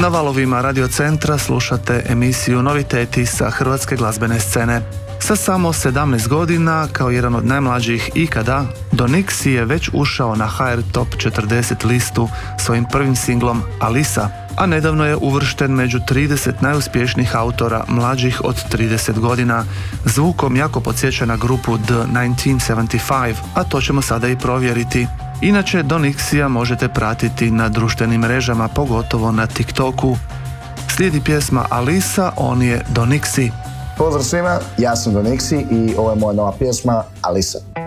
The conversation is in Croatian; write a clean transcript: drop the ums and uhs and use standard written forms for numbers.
Na valovima Radio Centra slušate emisiju Noviteti sa hrvatske glazbene scene. Sa samo 17 godina, kao jedan od najmlađih ikada, Donixi je već ušao na HR Top 40 listu svojim prvim singlom Alisa, a nedavno je uvršten među 30 najuspješnijih autora mlađih od 30 godina. Zvukom jako podsjeća na grupu The 1975, a to ćemo sada i provjeriti. Inače, Donixija možete pratiti na društvenim mrežama, pogotovo na TikToku. Slijedi pjesma Alisa, on je Donixi. Pozdrav svima, ja sam Donixi i ovo je moja nova pjesma Alisa.